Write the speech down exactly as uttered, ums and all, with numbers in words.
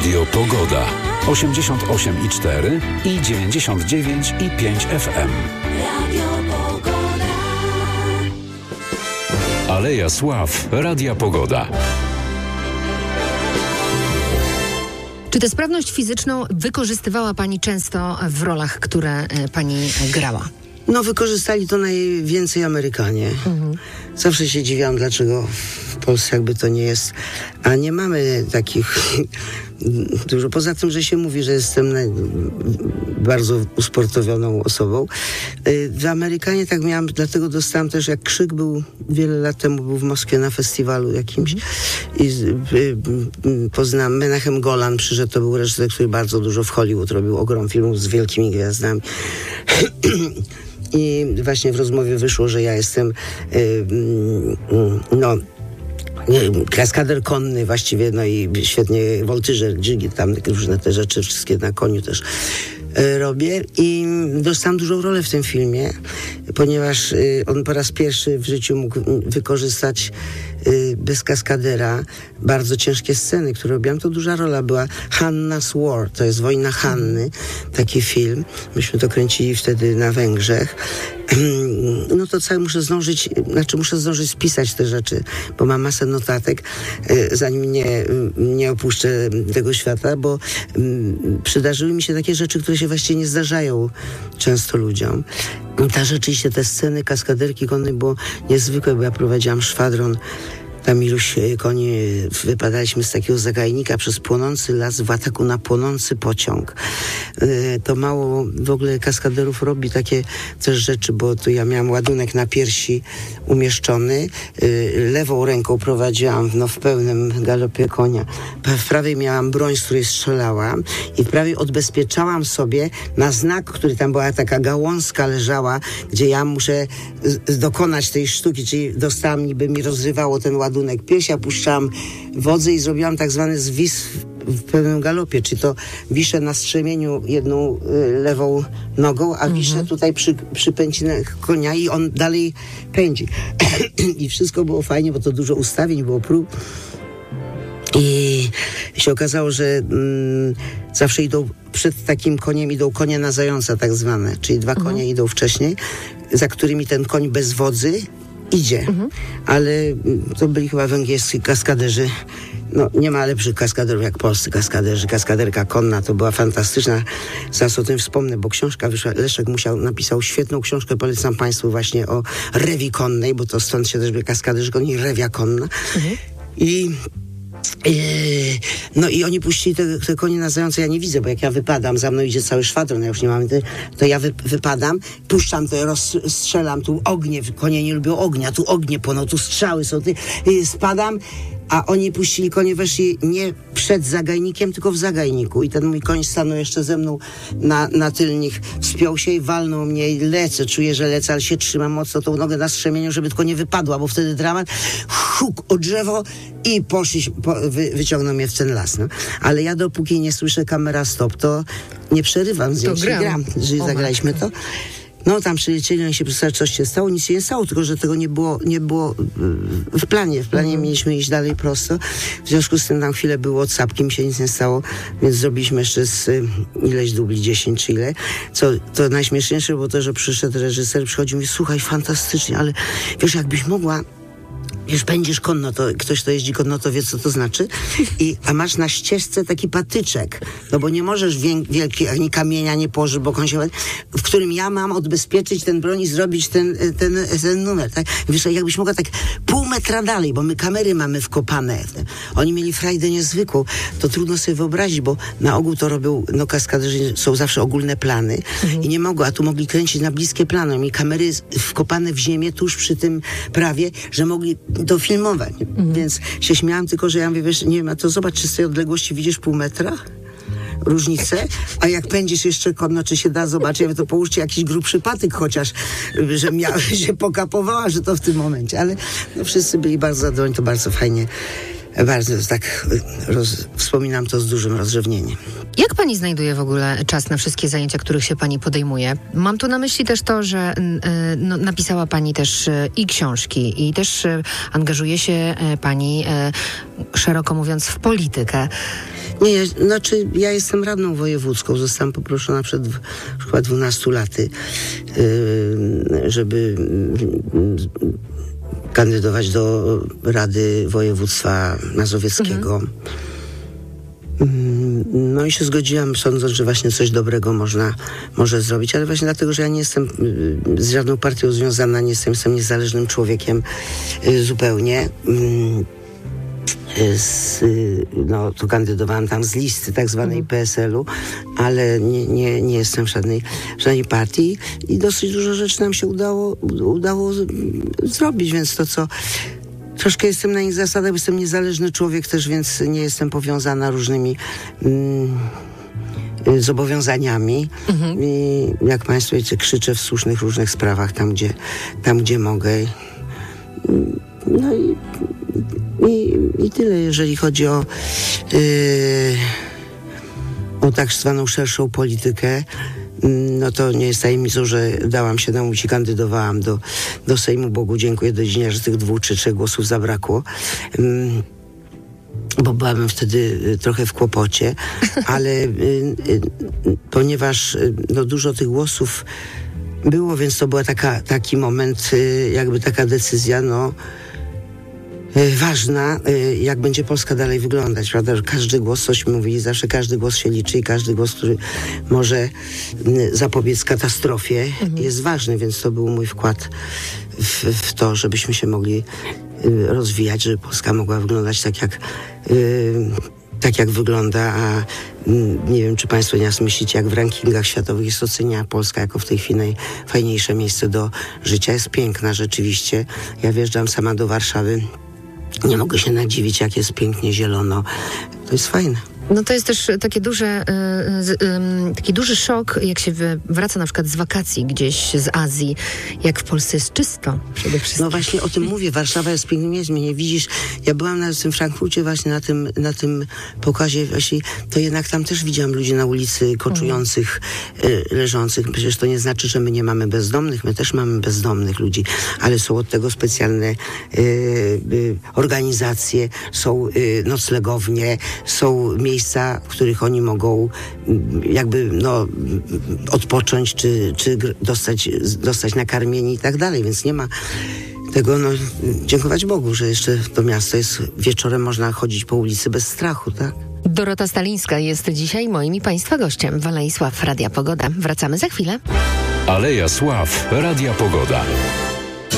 Radio Pogoda. osiemdziesiąt osiem i cztery i dziewięćdziesiąt dziewięć i pięć F M. Radio Pogoda. Aleja Sław. Radia Pogoda. Czy tę sprawność fizyczną wykorzystywała Pani często w rolach, które Pani grała? No, wykorzystali to najwięcej Amerykanie. Mhm. Zawsze się dziwiłam, dlaczego w Polsce jakby to nie jest. A nie mamy takich dużo. Poza tym, że się mówi, że jestem na, bardzo usportowioną osobą. W Amerykanie tak miałam, dlatego dostałam też, jak Krzyk był wiele lat temu, był w Moskwie na festiwalu jakimś i y, y, poznałam Menachem Golan, przyszedł, to był reżyser, który bardzo dużo w Hollywood robił, ogrom filmów z wielkimi gwiazdami. I właśnie w rozmowie wyszło, że ja jestem y, y, no kaskader konny właściwie, no i świetnie woltyżer, dźwigi, tam różne te rzeczy, wszystkie na koniu też y, robię i dostałam dużą rolę w tym filmie, ponieważ y, on po raz pierwszy w życiu mógł wykorzystać y, bez kaskadera bardzo ciężkie sceny, które robiłam. To duża rola była. Hanna's War, to jest Wojna Hanny, taki film. Myśmy to kręcili wtedy na Węgrzech. No to cały muszę zdążyć, znaczy muszę zdążyć spisać te rzeczy, bo mam masę notatek, zanim nie, nie opuszczę tego świata, bo przydarzyły mi się takie rzeczy, które się właściwie nie zdarzają często ludziom. Ta rzeczywiście, te sceny kaskaderki konnej było niezwykłe, bo ja prowadziłam szwadron. Tam iluś koni, wypadaliśmy z takiego zagajnika przez płonący las w ataku na płonący pociąg. To mało w ogóle kaskaderów robi takie też rzeczy, bo tu ja miałam ładunek na piersi umieszczony. Lewą ręką prowadziłam no, w pełnym galopie konia. W prawej miałam broń, z której strzelałam i w prawej odbezpieczałam sobie na znak, który tam była taka gałązka leżała, gdzie ja muszę dokonać tej sztuki, czyli dostałam, niby mi rozrywało ten ładunek piersi, ja puszczałam wodzy i zrobiłam tak zwany zwis w pełnym galopie, czyli to wiszę na strzemieniu jedną y, lewą nogą, a wiszę mhm. tutaj przy, przy pęcinach konia i on dalej pędzi. I wszystko było fajnie, bo to dużo ustawień było, prób. I się okazało, że mm, zawsze idą, przed takim koniem idą konie na zająca tak zwane, czyli dwa konie mhm. idą wcześniej, za którymi ten koń bez wodzy idzie, mhm. ale to byli chyba węgierscy kaskaderzy. No, nie ma lepszych kaskaderów jak polscy kaskaderzy. Kaskaderka konna to była fantastyczna. Zaraz o tym wspomnę, bo książka wyszła. Leszek Musiał napisał świetną książkę, polecam Państwu, właśnie o rewi konnej, bo to stąd się też byli kaskaderzy konni, rewia konna. Mhm. I no i oni puścili te, te konie na zające, ja nie widzę, bo jak ja wypadam, za mną idzie cały szwadron, ja już nie mam, to ja wy, wypadam, puszczam to, rozstrzelam, tu ognie, konie nie lubią ognia, tu ognie płoną, tu strzały są, ty, spadam, a oni puścili konie, weszli nie przed zagajnikiem, tylko w zagajniku i ten mój koń stanął jeszcze ze mną na, na tylnych, wspiął się i walnął mnie i lecę, czuję, że lecę, ale się trzymam mocno tą nogę na strzemieniu, żeby tylko nie wypadła, bo wtedy dramat, huk o drzewo i poszli, po, wy, wyciągnął mnie w ten las, no. Ale ja dopóki nie słyszę kamera stop, to nie przerywam zdjęć, gram, gram że zagraliśmy to. No tam przylecieli, oni się przedstawiali, coś się stało, nic się nie stało, tylko że tego nie było, nie było w planie. W planie mm. mieliśmy iść dalej prosto. W związku z tym tam chwilę było odsapki, mi się nic nie stało, więc zrobiliśmy jeszcze z ileś dubli, dziesięć czy ile. Co to najśmieszniejsze było to, że przyszedł reżyser, przychodził i mówi, słuchaj, fantastycznie, ale wiesz, jakbyś mogła, wiesz, będziesz konno, to ktoś, kto jeździ konno, to wie, co to znaczy. I, a masz na ścieżce taki patyczek, no bo nie możesz wię- wielki, ani kamienia nie położyć, bo się, w którym ja mam odbezpieczyć ten broń i zrobić ten, ten, ten numer, tak? Wiesz, jakbyś mogła tak pół metra dalej, bo my kamery mamy wkopane. Oni mieli frajdę niezwykłą. To trudno sobie wyobrazić, bo na ogół to robią, no kaskaderzy są zawsze ogólne plany mhm. i nie mogą, a tu mogli kręcić na bliskie plany. Mieli kamery wkopane w ziemię tuż przy tym prawie, że mogli to filmować. Mhm. Więc się śmiałam, tylko że ja mówię, wiesz, nie wiem, a to zobacz, czy z tej odległości widzisz pół metra? Różnicę, a jak pędzisz jeszcze konno, czy się da zobaczyć, ja mówię, to połóżcie jakiś grubszy patyk chociaż, że miała się pokapowała, że to w tym momencie, ale no, wszyscy byli bardzo zadowoleni, to bardzo fajnie, bardzo tak roz, wspominam to z dużym rozrzewnieniem. Jak pani znajduje w ogóle czas na wszystkie zajęcia, których się pani podejmuje? Mam tu na myśli też to, że y, no, napisała pani też y, i książki i też y, angażuje się y, pani y, szeroko mówiąc w politykę. Nie, ja, znaczy ja jestem radną wojewódzką. Zostałam poproszona przed w- chyba dwunastu laty, yy, żeby yy, kandydować do Rady Województwa Mazowieckiego. Mhm. No i się zgodziłam, sądząc, że właśnie coś dobrego można może zrobić, ale właśnie dlatego, że ja nie jestem y, z żadną partią związana, nie jestem, jestem niezależnym człowiekiem y, zupełnie. Y, z, y, no, to kandydowałam tam z listy tak zwanej mhm. P S L u, ale nie, nie, nie jestem w żadnej, w żadnej partii i dosyć dużo rzeczy nam się udało, udało z, zrobić, więc to co... Troszkę jestem na ich zasadach, bo jestem niezależny człowiek też, więc nie jestem powiązana różnymi mm, zobowiązaniami. Mhm. I jak państwo wiecie, krzyczę w słusznych różnych sprawach, tam gdzie, tam, gdzie mogę. No i, i, i tyle, jeżeli chodzi o, yy, o tak zwaną szerszą politykę. No to nie jest tajemnicą, że dałam się namówić i kandydowałam do, do Sejmu. Bogu dziękuję do dziś, że tych dwóch czy trzech głosów zabrakło. Um, bo byłabym wtedy trochę w kłopocie, ale y, y, ponieważ y, no, dużo tych głosów było, więc to był taki moment, y, jakby taka decyzja, no ważna, jak będzie Polska dalej wyglądać, prawda, że każdy głos coś mówi, zawsze każdy głos się liczy i każdy głos, który może zapobiec katastrofie, mhm. jest ważny, więc to był mój wkład w, w to, żebyśmy się mogli rozwijać, żeby Polska mogła wyglądać tak jak tak jak wygląda, a nie wiem, czy państwo nie myślicie, jak w rankingach światowych jest oceniana Polska jako w tej chwili najfajniejsze miejsce do życia. Jest piękna rzeczywiście. Ja wjeżdżam sama do Warszawy. Nie mogę się nadziwić, jak jest pięknie zielono. To jest fajne. No to jest też takie duże, y, y, taki duży szok, jak się wraca na przykład z wakacji gdzieś z Azji, jak w Polsce jest czysto przede wszystkim. No właśnie o tym mówię, Warszawa jest pięknym miejscem, nie widzisz, ja byłam na tym Frankfurcie właśnie na tym, na tym pokazie, właśnie to jednak tam też widziałam ludzi na ulicy koczujących, mhm. y, leżących. Przecież to nie znaczy, że my nie mamy bezdomnych, my też mamy bezdomnych ludzi, ale są od tego specjalne y, y, organizacje, są y, noclegownie, są miejsca, w których oni mogą jakby no odpocząć, czy, czy dostać, dostać nakarmienie i tak dalej, więc nie ma tego, no dziękować Bogu, że jeszcze to miasto jest, wieczorem można chodzić po ulicy bez strachu, tak? Dorota Stalińska jest dzisiaj moim i państwa gościem w Alei Sław Radia Pogoda. Wracamy za chwilę. Aleja Sław Radia Pogoda.